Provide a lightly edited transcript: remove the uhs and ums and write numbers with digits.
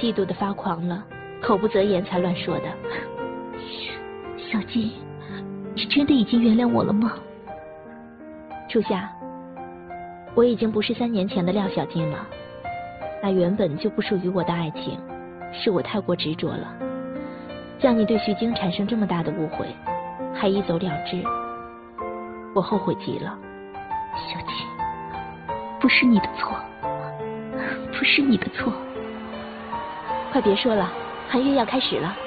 嫉妒的发狂了，口不择言才乱说的。 小静，你真的已经原谅我了吗？ 初夏，我已经不是3年前的廖小静了，那原本就不属于我的爱情，是我太过执着了，让你对徐晶产生这么大的误会，还一走了之，我后悔极了。 小静，不是你的错，不是你的错。 快别说了，韩月要开始了。